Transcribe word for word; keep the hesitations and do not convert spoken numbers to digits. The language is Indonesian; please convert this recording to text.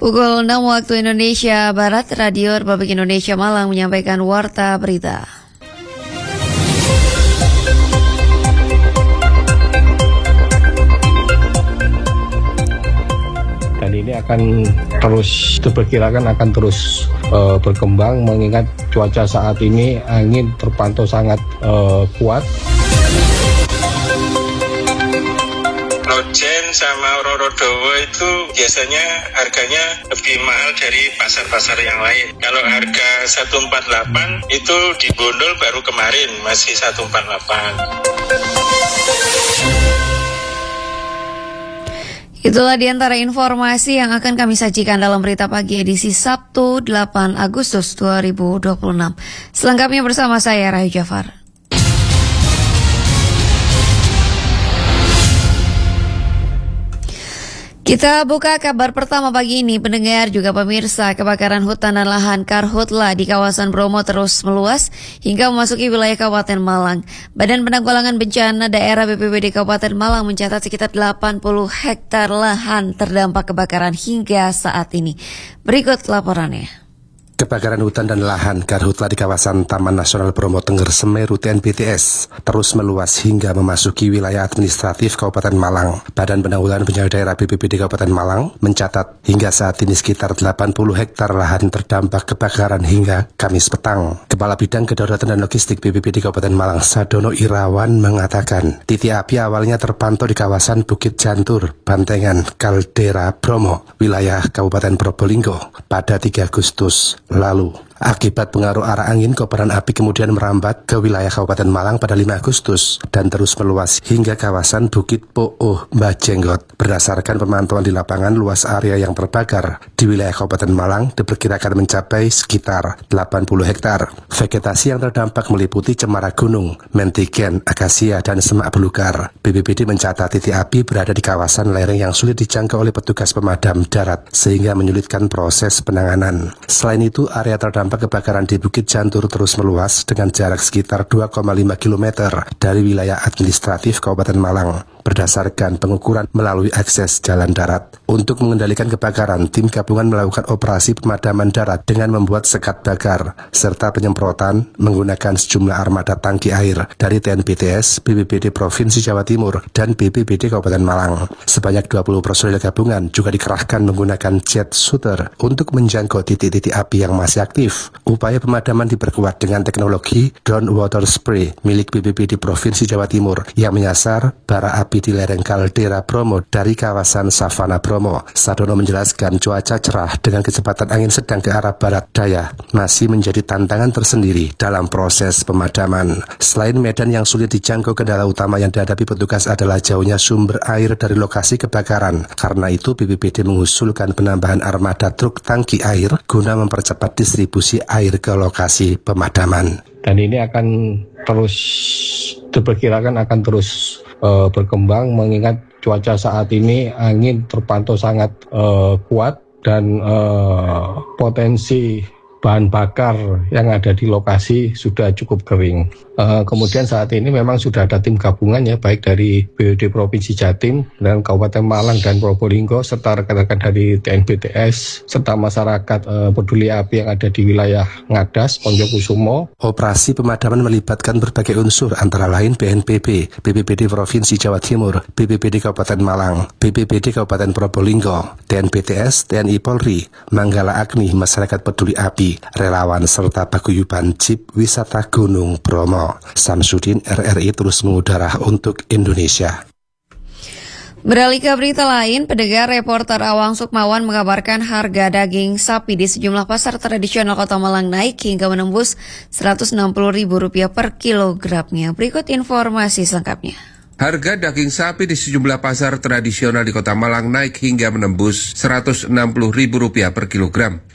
Pukul enam waktu Indonesia Barat, Radio Republik Indonesia Malang menyampaikan Warta Berita. Dan ini akan terus diperkirakan akan terus uh, berkembang mengingat cuaca saat ini angin terpantau sangat uh, kuat. Rojen sama Rorodowo itu biasanya harganya lebih mahal dari pasar-pasar yang lain. Kalau harga seratus empat puluh delapan itu di Bondol baru kemarin masih seratus empat puluh delapan. Itulah di antara informasi yang akan kami sajikan dalam Berita Pagi edisi Sabtu delapan Agustus dua ribu dua puluh enam. Selengkapnya bersama saya Rayu Jafar. Kita buka kabar pertama pagi ini, pendengar juga pemirsa. Kebakaran hutan dan lahan karhutla di kawasan Bromo terus meluas hingga memasuki wilayah Kabupaten Malang. Badan Penanggulangan Bencana Daerah B P B D Kabupaten Malang mencatat sekitar delapan puluh hektar lahan terdampak kebakaran hingga saat ini. Berikut laporannya. Kebakaran hutan dan lahan karhutla di kawasan Taman Nasional Bromo Tengger Semeru T N B T S terus meluas hingga memasuki wilayah administratif Kabupaten Malang. Badan Penanggulangan Bencana Daerah B P B D Kabupaten Malang mencatat hingga saat ini sekitar delapan puluh hektar lahan terdampak kebakaran hingga Kamis petang. Kepala Bidang Kedaruratan dan Logistik B P B D Kabupaten Malang, Sadono Irawan, mengatakan titik api awalnya terpantau di kawasan Bukit Jantur, Bantengan, Kaldera, Bromo, wilayah Kabupaten Probolinggo pada tiga Agustus lalu. Akibat pengaruh arah angin, kobaran api kemudian merambat ke wilayah Kabupaten Malang pada lima Agustus dan terus meluas hingga kawasan Bukit Pooh, Mbah-Jenggot. Berdasarkan pemantauan di lapangan, luas area yang terbakar di wilayah Kabupaten Malang diperkirakan mencapai sekitar delapan puluh hektar. Vegetasi yang terdampak meliputi cemara gunung, mentigen, akasia, dan semak belukar. B P B D mencatat titik api berada di kawasan lereng yang sulit dijangkau oleh petugas pemadam darat sehingga menyulitkan proses penanganan. Selain itu, area terdampak kebakaran di Bukit Jantur terus meluas dengan jarak sekitar dua koma lima kilometer dari wilayah administratif Kabupaten Malang. Berdasarkan pengukuran melalui akses jalan darat. Untuk mengendalikan kebakaran, tim gabungan melakukan operasi pemadaman darat dengan membuat sekat bakar, serta penyemprotan menggunakan sejumlah armada tangki air dari T N B T S, B P B D Provinsi Jawa Timur, dan B P B D Kabupaten Malang. Sebanyak dua puluh personil gabungan juga dikerahkan menggunakan jet shooter untuk menjangkau titik-titik api yang masih aktif. Upaya pemadaman diperkuat dengan teknologi drone water spray milik B P B D Provinsi Jawa Timur yang menyasar bara api di lereng Kaldera Bromo dari kawasan Savana Bromo. Sadono menjelaskan cuaca cerah dengan kecepatan angin sedang ke arah barat daya masih menjadi tantangan tersendiri dalam proses pemadaman. Selain medan yang sulit dijangkau, kendala utama yang dihadapi petugas adalah jauhnya sumber air dari lokasi kebakaran. Karena itu B P B D mengusulkan penambahan armada truk tangki air guna mempercepat distribusi air ke lokasi pemadaman. Dan ini akan terus diperkirakan akan terus uh, berkembang mengingat cuaca saat ini angin terpantau sangat uh, kuat dan uh, potensi bahan bakar yang ada di lokasi sudah cukup kering. Uh, kemudian saat ini memang sudah ada tim gabungan ya, baik dari B P B D Provinsi Jatim dan Kabupaten Malang dan Probolinggo serta rekan-rekan dari T N B T S serta masyarakat uh, peduli api yang ada di wilayah Ngadas, Ponjokusumo. Operasi pemadaman melibatkan berbagai unsur antara lain B N P B, B P B D Provinsi Jawa Timur, B P B D Kabupaten Malang, B P B D Kabupaten Probolinggo, T N B T S, T N I Polri, Manggala Agni, masyarakat peduli api, relawan serta paguyuban Jeep Wisata Gunung Bromo. Samsudin, R R I terus mengudara untuk Indonesia. Beralih ke berita lain, pendengar, reporter Awang Sukmawan mengabarkan harga daging sapi di sejumlah pasar tradisional Kota Malang naik hingga menembus seratus enam puluh ribu rupiah per kilogramnya. Berikut informasi selengkapnya. Harga daging sapi di sejumlah pasar tradisional di Kota Malang naik hingga menembus seratus enam puluh ribu rupiah per kilogram.